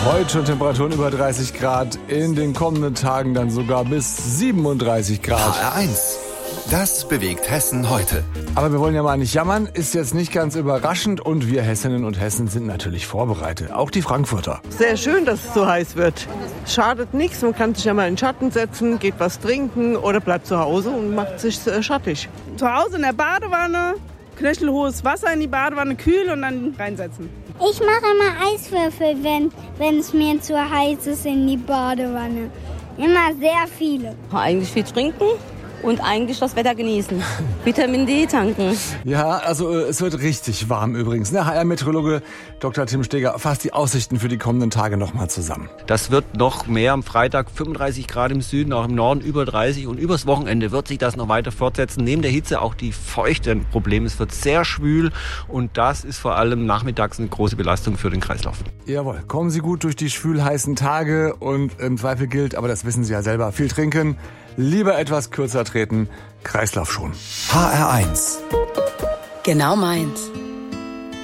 Heute schon Temperaturen über 30 Grad, in den kommenden Tagen dann sogar bis 37 Grad. HR1, das bewegt Hessen heute. Aber wir wollen ja mal nicht jammern, ist jetzt nicht ganz überraschend und wir Hessinnen und Hessen sind natürlich vorbereitet, auch die Frankfurter. Sehr schön, dass es so heiß wird. Es schadet nichts, man kann sich ja mal in den Schatten setzen, geht was trinken oder bleibt zu Hause und macht sich schattig. Zu Hause in der Badewanne, knöchelhohes Wasser in die Badewanne, kühl und dann reinsetzen. Ich mache immer Eiswürfel, wenn es mir zu heiß ist in die Badewanne. Immer sehr viele. Eigentlich viel trinken und eigentlich das Wetter genießen. Vitamin D tanken. Ja, also es wird richtig warm übrigens. Der HR-Meteorologe Dr. Tim Steger fasst die Aussichten für die kommenden Tage nochmal zusammen. Das wird noch mehr am Freitag, 35 Grad im Süden, auch im Norden über 30 und übers Wochenende wird sich das noch weiter fortsetzen. Neben der Hitze auch die Feuchte ein Problem. Es wird sehr schwül und das ist vor allem nachmittags eine große Belastung für den Kreislauf. Jawohl, kommen Sie gut durch die schwül-heißen Tage und im Zweifel gilt, aber das wissen Sie ja selber, viel trinken, lieber etwas kürzer treten, Kreislauf schon. HR1. Genau meins.